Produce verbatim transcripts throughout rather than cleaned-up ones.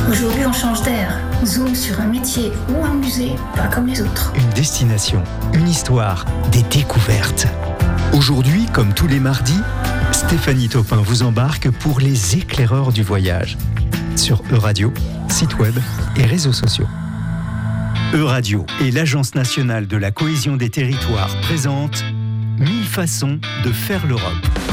Aujourd'hui, on change d'air. Zoom sur un métier ou un musée, pas comme les autres. Une destination, une histoire, des découvertes. Aujourd'hui, comme tous les mardis, Stéphanie Taupin vous embarque pour les éclaireurs du voyage. Sur Euradio, site web et réseaux sociaux. Euradio et l'Agence nationale de la cohésion des territoires présentent mille façons de faire l'Europe.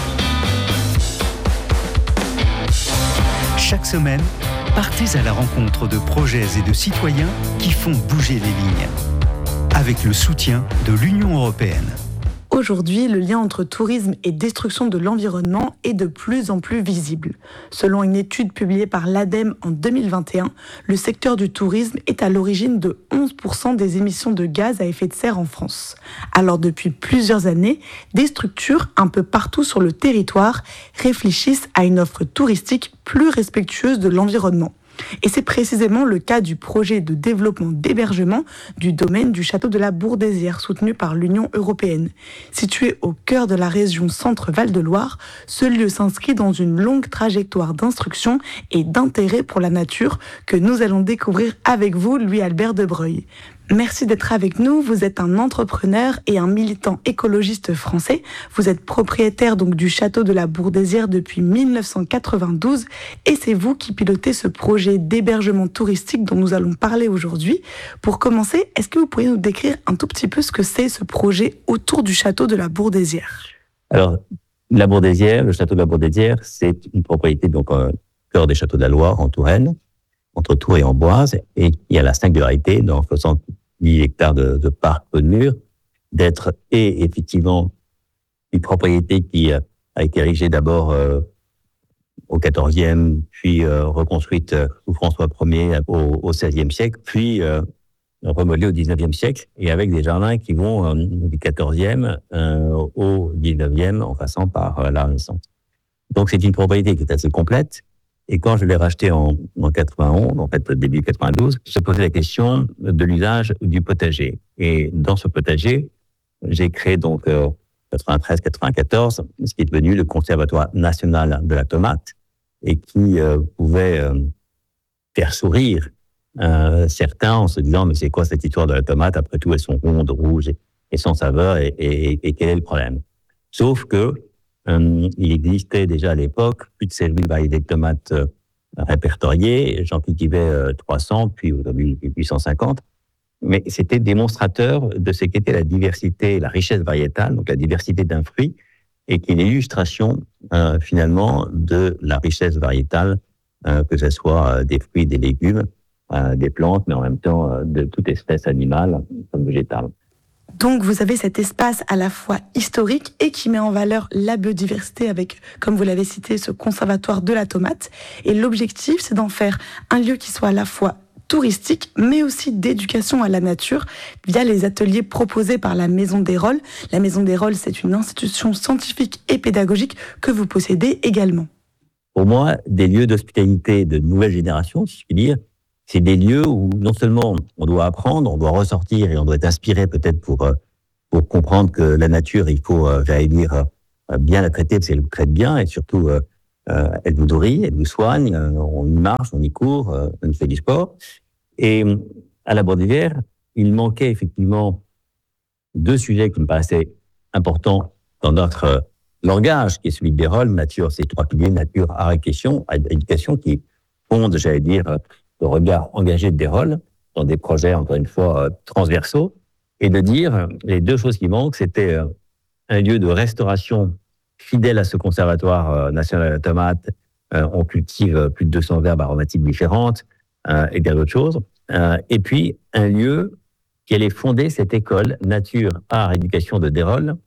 Chaque semaine, partez à la rencontre de projets et de citoyens qui font bouger les lignes. Avec le soutien de l'Union européenne. Aujourd'hui, le lien entre tourisme et destruction de l'environnement est de plus en plus visible. Selon une étude publiée par l'ADEME en deux mille vingt et un, le secteur du tourisme est à l'origine de onze pour cent des émissions de gaz à effet de serre en France. Alors depuis plusieurs années, des structures un peu partout sur le territoire réfléchissent à une offre touristique plus respectueuse de l'environnement. Et c'est précisément le cas du projet de développement d'hébergement du domaine du château de la Bourdaissière, soutenu par l'Union européenne. Situé au cœur de la région Centre-Val de Loire, ce lieu s'inscrit dans une longue trajectoire d'instruction et d'intérêt pour la nature que nous allons découvrir avec vous, Louis-Albert Debreuil. Merci d'être avec nous. Vous êtes un entrepreneur et un militant écologiste français. Vous êtes propriétaire donc du château de la Bourdaissière depuis mille neuf cent quatre-vingt-douze et c'est vous qui pilotez ce projet d'hébergement touristique dont nous allons parler aujourd'hui. Pour commencer, est-ce que vous pourriez nous décrire un tout petit peu ce que c'est ce projet autour du château de la Bourdaissière ? Alors, la Bourdaissière, le château de la Bourdaissière, c'est une propriété donc au cœur des châteaux de la Loire, en Touraine, entre Tours et Amboise, et il y a la singularité, dans soixante-dix hectares de, de parc peu de murs, d'être et effectivement une propriété qui a été érigée d'abord euh, au quatorzième, puis euh, reconstruite euh, sous François Ier au, au seizième siècle, puis euh, remodelée au dix-neuvième siècle, et avec des jardins qui vont euh, du quatorzième euh, au dix-neuvième, en passant par euh, la Renaissance. Donc c'est une propriété qui est assez complète. Et quand je l'ai racheté en, en quatre-vingt-onze, en fait, début quatre-vingt-douze, je posais la question de l'usage du potager. Et dans ce potager, j'ai créé donc, euh, quatre-vingt-treize quatre-vingt-quatorze, ce qui est devenu le Conservatoire national de la tomate et qui euh, pouvait euh, faire sourire euh, certains en se disant, mais c'est quoi cette histoire de la tomate? Après tout, elles sont rondes, rouges et, et sans saveur et, et, et quel est le problème? Sauf que, Euh, il existait déjà à l'époque plus de seize mille variétés de tomates euh, répertoriées. J'en cultivais euh, trois cents, puis aujourd'hui huit cent cinquante. Mais c'était démonstrateur de ce qu'était la diversité, la richesse variétale, donc la diversité d'un fruit, et qui est l'illustration euh, finalement de la richesse variétale, euh, que ce soit euh, des fruits, des légumes, euh, des plantes, mais en même temps euh, de toute espèce animale comme végétale. Donc vous avez cet espace à la fois historique et qui met en valeur la biodiversité avec, comme vous l'avez cité, ce conservatoire de la tomate. Et l'objectif, c'est d'en faire un lieu qui soit à la fois touristique, mais aussi d'éducation à la nature via les ateliers proposés par la Maison des Rôles. La Maison des Rôles, c'est une institution scientifique et pédagogique que vous possédez également. Pour moi, des lieux d'hospitalité de nouvelle génération, si je puis dire, c'est des lieux où non seulement on doit apprendre, on doit ressortir et on doit être inspiré peut-être pour pour comprendre que la nature, il faut, j'allais dire, bien la traiter parce qu'elle vous traite bien et surtout, euh, elle vous nourrit, elle vous soigne, on y marche, on y court, on y fait du sport. Et à la Bourdaissière, il manquait effectivement deux sujets qui me paraissaient importants dans notre langage, qui est celui des rôles, nature, c'est trois piliers, nature, art et question, éducation, qui fondent, j'allais dire, le regard engagé des rôles dans des projets, encore une fois, transversaux, et de dire, les deux choses qui manquent, c'était un lieu de restauration fidèle à ce conservatoire national de la tomate. On cultive plus de deux cents herbes aromatiques différentes, et bien d'autres choses. Et puis, un lieu qui allait fonder cette école nature, art, éducation de Dérolle,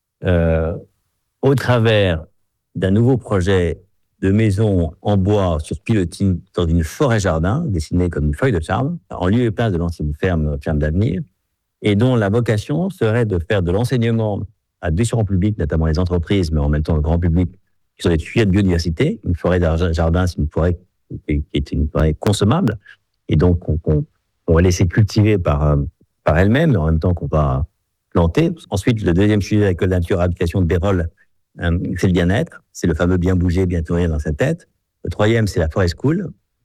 euh, au travers d'un nouveau projet de maison en bois sur pilotis dans une forêt-jardin, dessinée comme une feuille de charme, en lieu et place de l'ancienne ferme, ferme d'avenir, et dont la vocation serait de faire de l'enseignement à différents publics, notamment les entreprises, mais en même temps le grand public, qui sont des sujets de biodiversité. Une forêt-jardin, c'est une forêt qui est une forêt consommable, et donc on, on, on va laisser cultiver par, par elle-même, mais en même temps qu'on va planter. Ensuite, le deuxième sujet de l'école nature, éducation de Dérolle, c'est le bien-être, c'est le fameux bien bouger, bien tourner dans sa tête. Le troisième, c'est la forest school,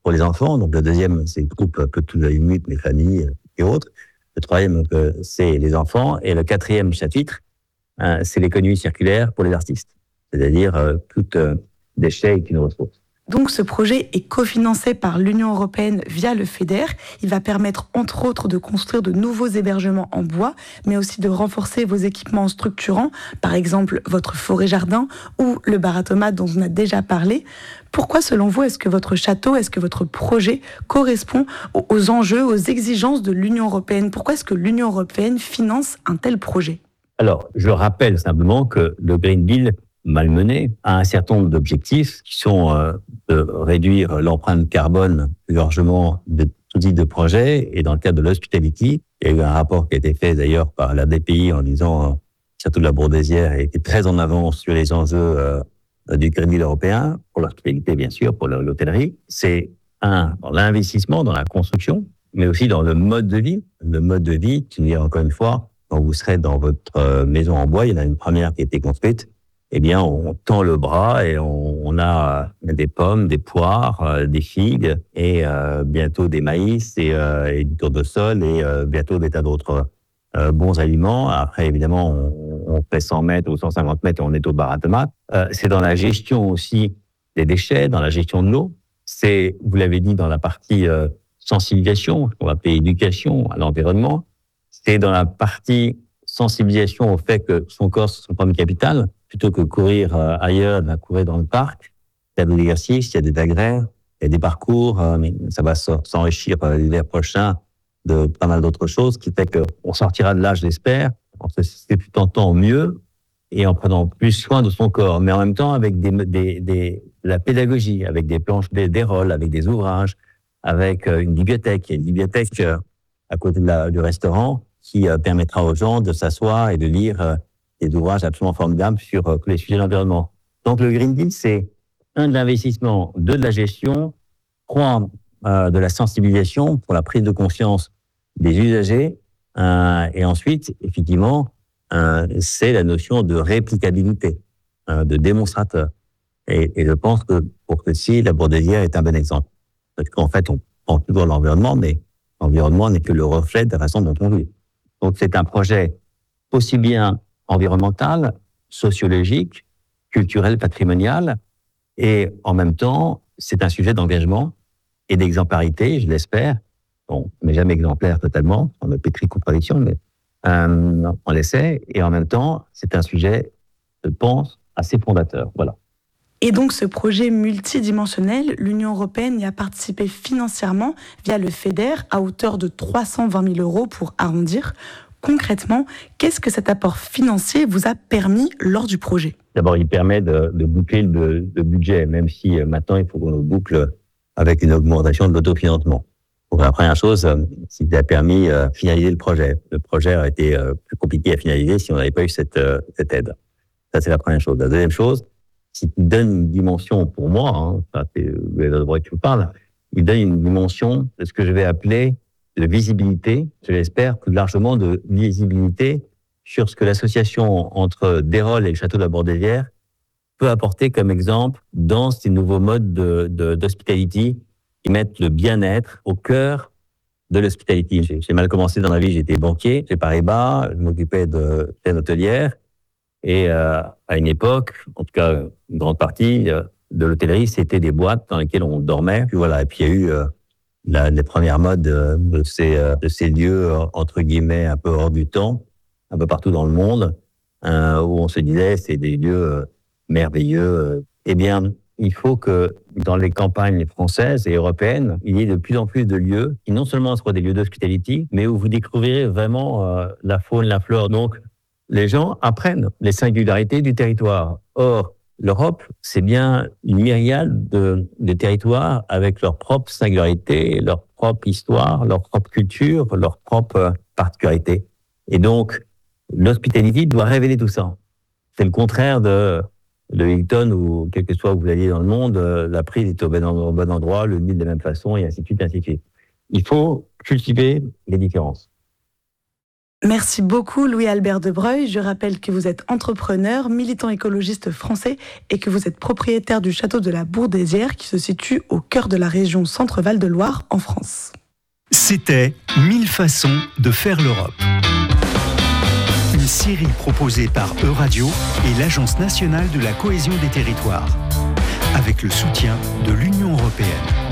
pour les enfants. Donc le deuxième, c'est le groupe un peu tout azimut, mes familles et autres. Le troisième, donc, c'est les enfants. Et le quatrième chapitre, euh, c'est l'économie circulaire pour les artistes. C'est-à-dire euh, tout euh, déchet est une ressource. Donc ce projet est cofinancé par l'Union européenne via le FEDER. Il va permettre entre autres de construire de nouveaux hébergements en bois, mais aussi de renforcer vos équipements structurants, par exemple votre forêt-jardin ou le bar à tomates dont on a déjà parlé. Pourquoi selon vous est-ce que votre château, est-ce que votre projet correspond aux enjeux, aux exigences de l'Union européenne ? Pourquoi est-ce que l'Union européenne finance un tel projet ? Alors, je rappelle simplement que le Green Deal malmené a un certain nombre d'objectifs qui sont euh, de réduire l'empreinte carbone plus largement de tout type de projet. Et dans le cadre de l'hospitality, il y a eu un rapport qui a été fait d'ailleurs par la D P I en disant euh, surtout la Bourdesière est très en avance sur les enjeux euh, du Green Deal européen, pour l'hospitalité bien sûr, pour l'hôtellerie. C'est un, dans l'investissement, dans la construction, mais aussi dans le mode de vie. Le mode de vie, tu dis encore une fois, quand vous serez dans votre maison en bois, il y en a une première qui a été construite, eh bien, on tend le bras et on, on a des pommes, des poires, euh, des figues et euh, bientôt des maïs et, euh, et du tournesol et euh, bientôt des tas d'autres euh, bons aliments. Après, évidemment, on, on fait cent mètres ou cent cinquante mètres et on est au bar à tomates. Euh, c'est dans la gestion aussi des déchets, dans la gestion de l'eau. C'est, vous l'avez dit, dans la partie euh, sensibilisation, qu'on va appeler éducation à l'environnement. C'est dans la partie sensibilisation au fait que son corps, c'est son premier capital. Plutôt que courir euh, ailleurs, ben, courir dans le parc. Il y a des exercices, il y a des agrès, il y a des parcours, euh, mais ça va s'enrichir euh, l'hiver prochain de pas mal d'autres choses, qui fait qu'on sortira de là, je l'espère, en se tentant mieux et en prenant plus soin de son corps, mais en même temps avec des, des, des, de la pédagogie, avec des planches, des, des rôles, avec des ouvrages, avec euh, une bibliothèque. Il y a une bibliothèque euh, à côté de la, du restaurant qui euh, permettra aux gens de s'asseoir et de lire euh, des ouvrages absolument formidables sur euh, tous les sujets de l'environnement. Donc le Green Deal, c'est un de l'investissement, deux de la gestion, trois euh, de la sensibilisation pour la prise de conscience des usagers, euh, et ensuite, effectivement, euh, c'est la notion de réplicabilité, euh, de démonstrateur. Et, et je pense que pour ceci, la Bourdesière est un bon exemple. Parce qu'en fait, on pense toujours l'environnement, mais l'environnement n'est que le reflet de la façon dont on vit. Donc c'est un projet aussi bien environnemental, sociologique, culturel, patrimonial, et en même temps, c'est un sujet d'engagement et d'exemplarité, je l'espère. Bon, mais jamais exemplaire totalement, on ne pétrit contradiction, mais euh, on l'essaie, et en même temps, c'est un sujet, je pense, assez fondateur. Voilà. Et donc ce projet multidimensionnel, l'Union européenne y a participé financièrement via le FEDER à hauteur de trois cent vingt mille euros pour arrondir. Concrètement, qu'est-ce que cet apport financier vous a permis lors du projet ? D'abord, il permet de, de boucler le, le budget, même si euh, maintenant, il faut qu'on le boucle avec une augmentation de l'autofinancement. Donc, la première chose, euh, c'est qu'il a permis de euh, finaliser le projet. Le projet a été euh, plus compliqué à finaliser si on n'avait pas eu cette, euh, cette aide. Ça, c'est la première chose. La deuxième chose, c'est qu'il donne une dimension, pour moi, hein, ça, c'est le droit que je vous parle, il donne une dimension de ce que je vais appeler de visibilité, je l'espère, plus largement de visibilité sur ce que l'association entre Dérolle et le château de la Bourdesière peut apporter comme exemple dans ces nouveaux modes de, de, d'hospitality qui mettent le bien-être au cœur de l'hospitality. J'ai, j'ai mal commencé dans la vie, j'étais banquier chez Paribas, je m'occupais de chaîne hôtelière et euh, à une époque, en tout cas une grande partie euh, de l'hôtellerie, c'était des boîtes dans lesquelles on dormait. Puis voilà, et puis il y a eu euh, La, les premières modes de, de, ces, de ces lieux, entre guillemets, un peu hors du temps, un peu partout dans le monde, euh, où on se disait c'est des lieux merveilleux. Eh bien, il faut que dans les campagnes françaises et européennes, il y ait de plus en plus de lieux qui non seulement soient des lieux d'hospitality, mais où vous découvrirez vraiment euh, la faune, la flore. Donc, les gens apprennent les singularités du territoire. Or, l'Europe, c'est bien une myriade de, de territoires avec leur propre singularité, leur propre histoire, leur propre culture, leur propre particularité. Et donc, l'hospitality doit révéler tout ça. C'est le contraire de, de Hilton où, quel que soit où vous alliez dans le monde, la prise est au bon, au bon endroit, le lit de la même façon, et ainsi de suite, ainsi de suite. Il faut cultiver les différences. Merci beaucoup Louis-Albert Debreuil. Je rappelle que vous êtes entrepreneur, militant écologiste français et que vous êtes propriétaire du château de la Bourdaissière qui se situe au cœur de la région Centre-Val de Loire en France. C'était mille façons de faire l'Europe. Une série proposée par Euradio et l'Agence nationale de la cohésion des territoires, avec le soutien de l'Union européenne.